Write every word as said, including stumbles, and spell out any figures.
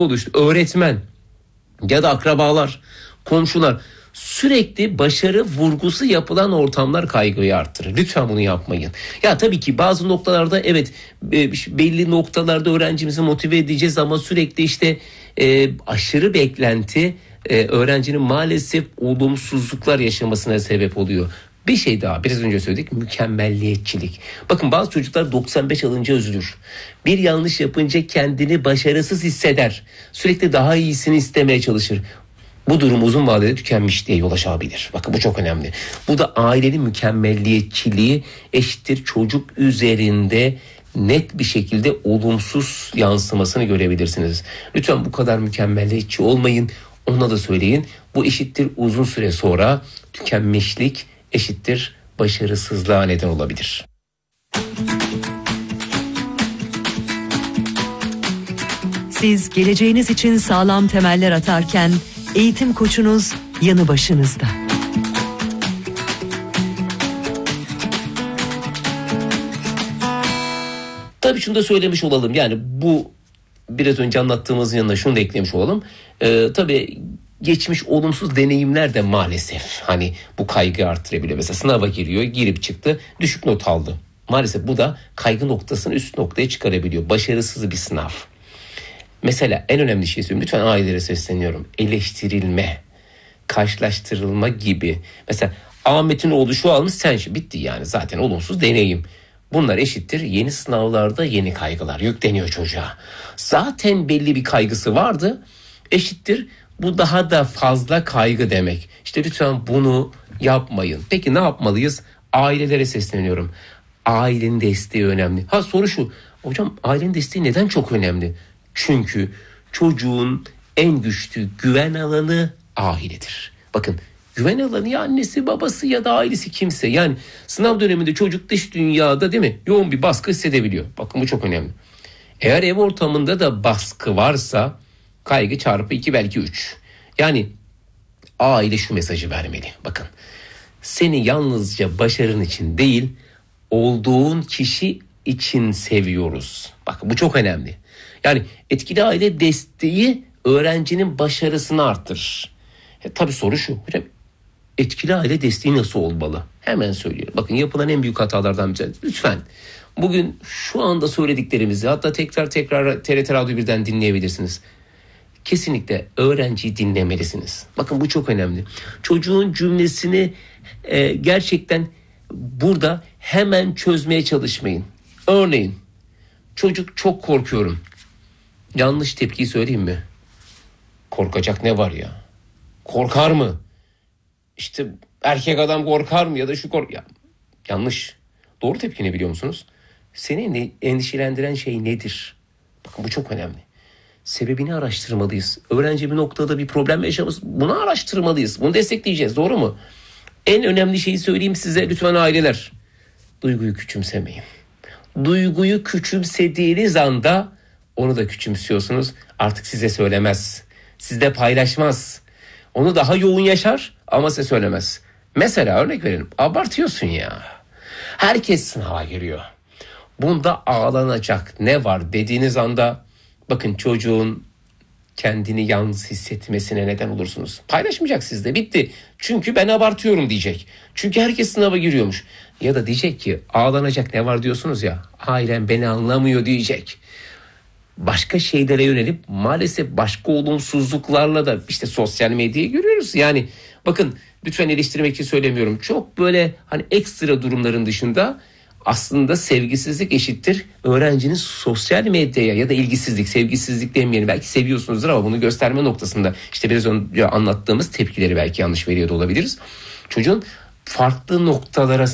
oluştu. Öğretmen ya da akrabalar, komşular, sürekli başarı vurgusu yapılan ortamlar kaygıyı arttırır. Lütfen bunu yapmayın. Ya tabii ki bazı noktalarda evet belli noktalarda öğrencimizi motive edeceğiz ama sürekli işte e, aşırı beklenti e, öğrencinin maalesef olumsuzluklar yaşamasına sebep oluyor. Bir şey daha biraz önce söyledik, mükemmelliyetçilik. Bakın bazı çocuklar doksan beş alınca üzülür. Bir yanlış yapınca kendini başarısız hisseder. Sürekli daha iyisini istemeye çalışır. Bu durum uzun vadede tükenmişliğe yol açabilir. Bakın bu çok önemli. Bu da ailenin mükemmelliyetçiliği eşittir çocuk üzerinde net bir şekilde olumsuz yansımasını görebilirsiniz. Lütfen bu kadar mükemmelliyetçi olmayın. Ona da söyleyin. Bu eşittir uzun süre sonra tükenmişlik eşittir başarısızlığa neden olabilir. Siz geleceğiniz için sağlam temeller atarken eğitim koçunuz yanı başınızda. Tabii şunu da söylemiş olalım. Yani bu biraz önce anlattığımızın yanına şunu da eklemiş olalım. Ee, tabii geçmiş olumsuz deneyimler de maalesef hani bu kaygıyı arttırabiliyor. Mesela sınava giriyor, girip çıktı, düşük not aldı. Maalesef bu da kaygı noktasını üst noktaya çıkarabiliyor. Başarısız bir sınav. Mesela en önemli şey söyleyeyim. Lütfen ailelere sesleniyorum. Eleştirilme, karşılaştırılma gibi. Mesela Ahmet'in oğlu şu almış, sen şu, bitti yani zaten olumsuz deneyim. Bunlar eşittir yeni sınavlarda yeni kaygılar yükleniyor çocuğa. Zaten belli bir kaygısı vardı, eşittir bu daha da fazla kaygı demek. İşte lütfen bunu yapmayın. Peki ne yapmalıyız? Ailelere sesleniyorum. Ailenin desteği önemli. Ha soru şu. Hocam ailenin desteği neden çok önemli? Çünkü çocuğun en güçlü güven alanı ailedir. Bakın güven alanı ya annesi babası ya da ailesi kimse. Yani sınav döneminde çocuk dış dünyada değil mi yoğun bir baskı hissedebiliyor. Bakın bu çok önemli. Eğer ev ortamında da baskı varsa kaygı çarpı iki belki üç. Yani aile şu mesajı vermeli. Bakın seni yalnızca başarın için değil olduğun kişi için seviyoruz. Bakın bu çok önemli. Yani etkili aile desteği öğrencinin başarısını arttırır. E, tabii soru şu. Hocam etkili aile desteği nasıl olmalı? Hemen söylüyorum. Bakın yapılan en büyük hatalardan bir tanesi. Lütfen bugün şu anda söylediklerimizi hatta tekrar tekrar T R T Radyo birden dinleyebilirsiniz. Kesinlikle öğrenciyi dinlemelisiniz. Bakın bu çok önemli. Çocuğun cümlesini e, gerçekten burada hemen çözmeye çalışmayın. Örneğin çocuk çok korkuyorum. Yanlış tepkiyi söyleyeyim mi? Korkacak ne var ya? Korkar mı? İşte erkek adam korkar mı ya da şu kork... Ya, yanlış. Doğru tepki ne biliyor musunuz? Seni endişelendiren şey nedir? Bakın bu çok önemli. Sebebini araştırmalıyız. Öğrenci bir noktada bir problem yaşamış. Bunu araştırmalıyız. Bunu destekleyeceğiz. Doğru mu? En önemli şeyi söyleyeyim size lütfen aileler. Duyguyu küçümsemeyin. Duyguyu küçümsediğiniz anda onu da küçümsüyorsunuz. Artık size söylemez. Sizde paylaşmaz. Onu daha yoğun yaşar ama size söylemez. Mesela örnek verelim. Abartıyorsun ya. Herkes sınava giriyor. Bunda ağlanacak ne var dediğiniz anda bakın çocuğun kendini yalnız hissetmesine neden olursunuz. Paylaşmayacak sizde, bitti. Çünkü ben abartıyorum diyecek. Çünkü herkes sınava giriyormuş. Ya da diyecek ki ağlanacak ne var diyorsunuz ya. Ailem beni anlamıyor diyecek. Başka şeylere yönelip maalesef başka olumsuzluklarla da işte sosyal medyayı görüyoruz. Yani bakın lütfen eleştirmek için söylemiyorum. Çok böyle hani ekstra durumların dışında aslında sevgisizlik eşittir öğrencinin sosyal medyaya ya da ilgisizlik, sevgisizlik demeyelim. Belki seviyorsunuzdur ama bunu gösterme noktasında işte biraz önce anlattığımız tepkileri belki yanlış veriyor da olabiliriz. Çocuğun farklı noktalara